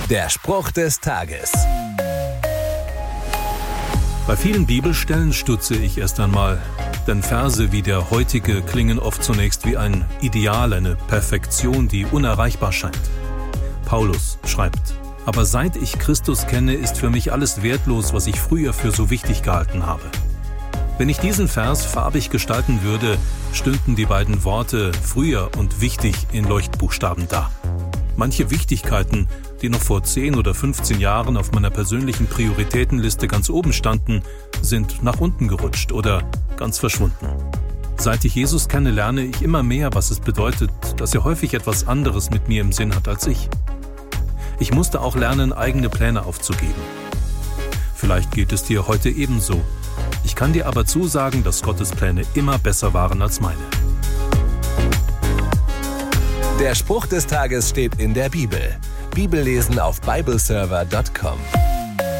Der Spruch des Tages. Bei vielen Bibelstellen stutze ich erst einmal, denn Verse wie der heutige klingen oft zunächst wie ein Ideal, eine Perfektion, die unerreichbar scheint. Paulus schreibt: Aber seit ich Christus kenne, ist für mich alles wertlos, was ich früher für so wichtig gehalten habe. Wenn ich diesen Vers farbig gestalten würde, stünden die beiden Worte früher und wichtig in Leuchtbuchstaben da. Manche Wichtigkeiten, die noch vor 10 oder 15 Jahren auf meiner persönlichen Prioritätenliste ganz oben standen, sind nach unten gerutscht oder ganz verschwunden. Seit ich Jesus kenne, lerne ich immer mehr, was es bedeutet, dass er häufig etwas anderes mit mir im Sinn hat als ich. Ich musste auch lernen, eigene Pläne aufzugeben. Vielleicht geht es dir heute ebenso. Ich kann dir aber zusagen, dass Gottes Pläne immer besser waren als meine. Der Spruch des Tages steht in der Bibel. Bibellesen auf bibleserver.com.